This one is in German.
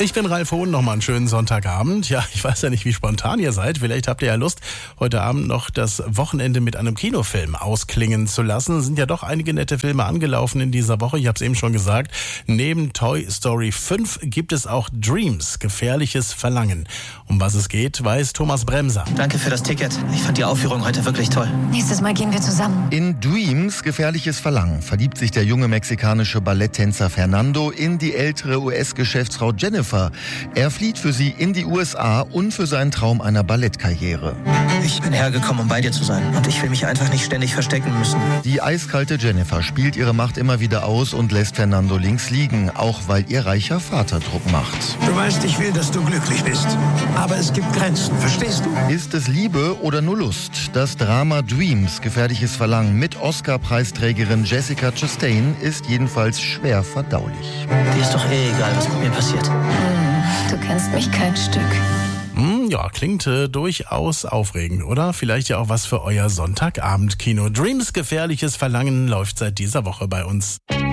Ich bin Ralf Hohn, nochmal einen schönen Sonntagabend. Ja, ich weiß ja nicht, wie spontan ihr seid. Vielleicht habt ihr ja Lust, heute Abend noch das Wochenende mit einem Kinofilm ausklingen zu lassen. Es sind ja doch einige nette Filme angelaufen in dieser Woche. Ich habe es eben schon gesagt. Neben Toy Story 5 gibt es auch Dreams, gefährliches Verlangen. Um was es geht, weiß Thomas Bremser. Danke für das Ticket. Ich fand die Aufführung heute wirklich toll. Nächstes Mal gehen wir zusammen. In Dreams, gefährliches Verlangen, verliebt sich der junge mexikanische Balletttänzer Fernando in die ältere US-Geschäftsfrau Jennifer. Er flieht für sie in die USA und für seinen Traum einer Ballettkarriere. Ich bin hergekommen, um bei dir zu sein. Und ich will mich einfach nicht ständig verstecken müssen. Die eiskalte Jennifer spielt ihre Macht immer wieder aus und lässt Fernando links liegen, auch weil ihr reicher Vater Druck macht. Du weißt, ich will, dass du glücklich bist. Aber es gibt Grenzen, verstehst du? Ist es Liebe oder nur Lust? Das Drama Dreams, gefährliches Verlangen mit Oscar-Preisträgerin Jessica Chastain ist jedenfalls schwer verdaulich. Dir ist doch egal, was mit mir passiert. Du kennst mich kein Stück. Ja, klingt durchaus aufregend, oder? Vielleicht ja auch was für euer Sonntagabend-Kino. Dreams, gefährliches Verlangen läuft seit dieser Woche bei uns.